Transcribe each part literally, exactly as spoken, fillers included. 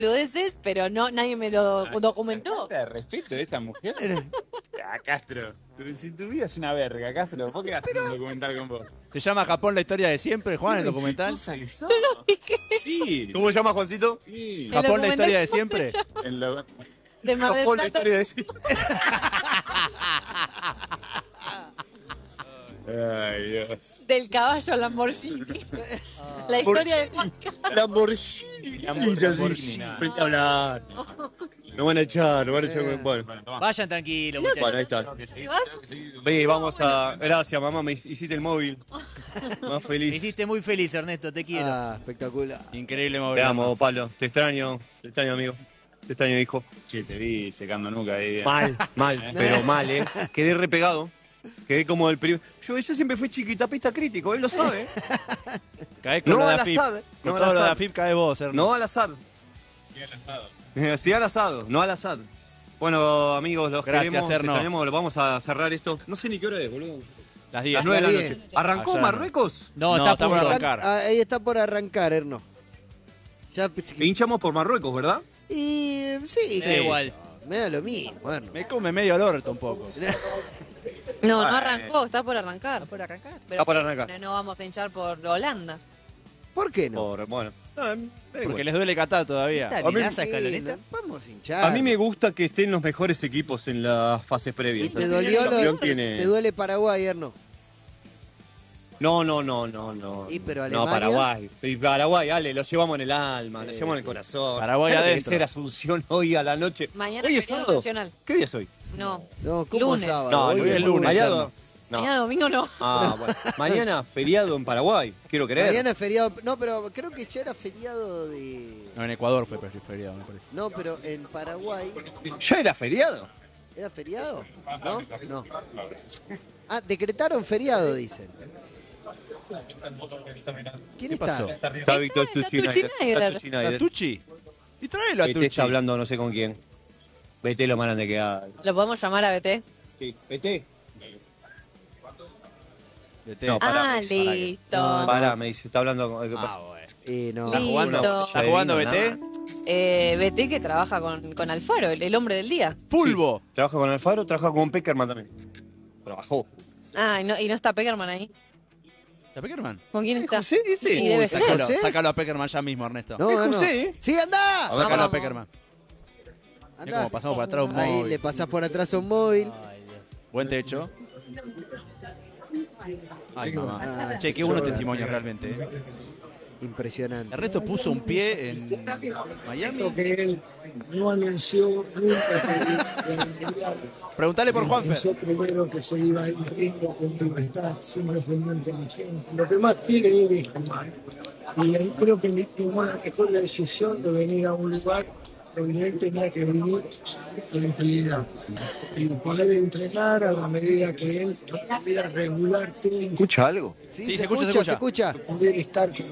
boludeces, pero no, nadie me lo documentó. Falta de respeto de esta mujer. Ah, Castro, tu- si tu vida es una verga, Castro, ¿por qué haces un documental con vos? ¿Se llama Japón la historia de siempre, Juan, el documental? Yo no dije Sí. ¿Cómo se llama, Juancito? Sí. El Japón la documental, historia de ¿cómo siempre. se llama? En lo- De Mar del Japón, la Plata. historia de... Ay, Dios. Del caballo Lamborghini. La historia de Juan Carlos. Lamborghini. Lamborghini, nada. Frente a hablar. No van a echar, no van a echar. Bueno, Bueno, toma. Vayan tranquilos, muchachos. bueno, ahí está. Tengo que seguir, ¿Vas? tengo que seguir. Ve, vamos a... Gracias, mamá, me hiciste el móvil. Más Me feliz. hiciste muy feliz, Ernesto, te quiero. Ah, espectacular. Increíble Te mover. amo, Pablo. Te extraño. Te extraño, amigo. Te extraño, hijo. Che, te vi secando nuca ahí. Mal, mal, pero mal, ¿eh? Quedé repegado. Quedé como el primer... Yo, yo siempre fui chiquitapista crítico, él lo sabe. Caes con No lo de al AFIP. asad, Con no al todo lo de asad. AFIP cae vos, Ernesto. No al asad. Sí, al asado. Sí al asado, no al asad. Bueno, amigos, los Gracias, queremos, Erno. extrañamos, vamos a cerrar esto. No sé ni qué hora es, boludo. Las diez. Las nueve de la diez. noche. ¿Arrancó Allá, Marruecos? No, No, está está por por arrancar. Ah, ahí está por arrancar, Erno. Ya, Hinchamos por Marruecos, ¿verdad? y sí, Da qué sé igual. yo, me da lo mismo, bueno. Me come medio el orto un poco. No, no arrancó, está por arrancar. por arrancar. Pero Está por sí, arrancar. No, no vamos a hinchar por Holanda. ¿Por qué no? Por, bueno. No, da Porque igual. les duele Qatar todavía. A mí- amenaza Sí, escaloneta? no, vamos a hinchar. A mí me gusta que estén los mejores equipos en las fases previas. ¿Y te El dolió lo, campeón tiene- te duele Paraguay, Erno? No, no, no, no, no. ¿Y pero No, Alemania? Paraguay. Y Paraguay, Ale, lo llevamos en el alma, lo Sí, llevamos en el sí. corazón. Paraguay Claro que adentro. ser Asunción hoy a la noche. Mañana hoy es es feriado sábado. nacional. ¿Qué día es hoy? No. No, ¿cómo Lunes. sábado? No, Hoy hoy es es lunes, ¿Feriado? Erno. No. Mañana domingo no. Ah, bueno. Mañana feriado en Paraguay, quiero creer. Mañana es feriado. No, pero creo que ya era feriado de. No, en Ecuador fue feriado, me parece. No, pero en Paraguay. ¿Ya era feriado? ¿Era feriado? ¿No? No. Ah, decretaron feriado, dicen. ¿Quién ¿Qué está? pasó? Está Víctor está Tucci Tucci Schneider. Schneider. Está Tucci ¿A Schneider. Tucci? Y tráelo a Este Tucci. está hablando no sé con quién. Vete lo más grande que hay. ¿Lo podemos llamar a B T? Sí, vete. Vete. No, pará, Ah, me dice, pará que- listo. No, Pará, me dice, está hablando con... ¿Qué pasa? Ah, bueno. Eh, no. ¿Está jugando? Listo. ¿Está jugando B T? Eh, B T que trabaja con, con Alfaro, el, el hombre del día. Fulbo. Trabaja con Alfaro, trabaja con Peckerman también. Trabajó. Ah, y no, y no está Peckerman ahí. ¿Está Peckerman? ¿Con quién está? José ese? Y debe Uy, ser. Sácalo, ¿José? sácalo a Peckerman ya mismo, Ernesto. No, Es no. José, ¿eh? ¡Sí, anda! A ver, Sácalo a Vamos. Peckerman. Es Anda. como pasamos por atrás un Ahí móvil. le pasás por atrás a un móvil. Ay, Dios. Buen techo. Ay, mamá. Ah, Che, qué buenos testimonios realmente. ¿eh? Impresionante. Ernesto puso un pie en Miami. que él no anunció nunca que iba a enviar. Preguntale por Juanfer. Pensó primero que se iba a ir riendo cuando iba a estar, siempre fue muy inteligente. Lo que más quiere él es jugar. Y él creo que él tomó la mejor decisión de venir a un lugar donde él tenía que vivir tranquilidad y poder entrenar a la medida que él pudiera regular todo, ¿Escucha algo? Sí, Sí, se, se escucha, escucha, se se escucha. poder estar con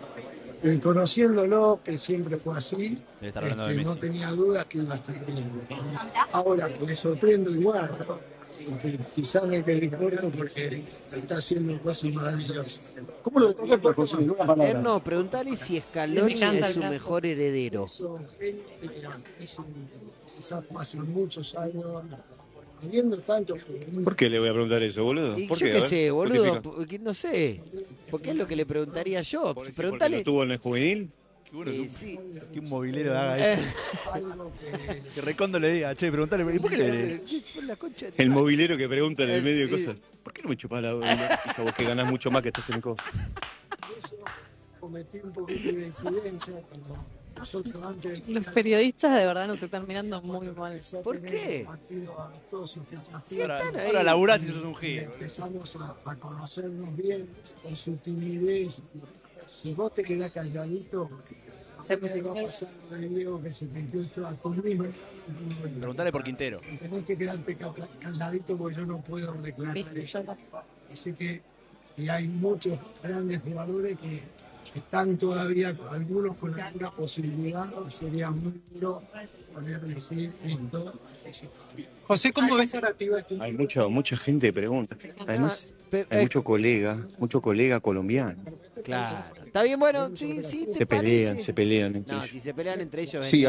él. Conociéndolo, que siempre fue así, Debe estar hablando de este, no Messi. tenía duda que iba a estar bien. Ahora, me sorprendo igual, ¿no? Porque quizás me quedé corto porque está haciendo cosas maravillosas. ¿Cómo lo detectas, José? Una palabra. Erno, preguntale si Scaloni Me encanta es el su brazo. mejor heredero. Eso, él, eh, es un- quizás hace muchos años, habiendo tanto juvenil, ¿Por qué le voy a preguntar eso, boludo? Y ¿Por yo qué? A qué ver, sé, boludo, justifica. porque no sé. Porque es lo que le preguntaría yo. ¿Por qué? ¿Porque Preguntale. lo tuvo en el juvenil? Qué bueno Eh, que, sí. que un movilero haga eso. algo que Que Recondo le diga, che, preguntale, ¿y por qué le Eh, por la concha de tu El madre. movilero que pregunta en el Eh, medio de sí. cosas. ¿Por qué no me chupás la bola? Hija, vos que ganás mucho más que estás en el coso. eso cometí un poquito de imprudencia cuando nosotros antes de Los periodistas de verdad nos están mirando muy mal. ¿Por qué? partido amistoso, fecha Sí, FIFA, están ahí. Ahora laburás y sos un y gil. empezamos a, a conocernos bien con su timidez. Si vos te quedás calladito, Se ¿qué te va a pasar de Diego que se te empieza a tu mismo? Preguntale por Quintero. Tenés que quedarte ca- calladito porque yo no puedo declarar Viste, eso. yo- Así que y hay muchos grandes jugadores que están todavía, algunos con alguna posibilidad, y sería muy duro poder decir esto. José, ¿cómo ves? Hay mucha, mucha gente que pregunta. Además, Pe- hay eh, mucho colega, mucho colega colombiano. Claro. Está bien, bueno, sí, sí, te Se pelean, parece. se pelean entre No, ellos. si se pelean entre ellos. Sí,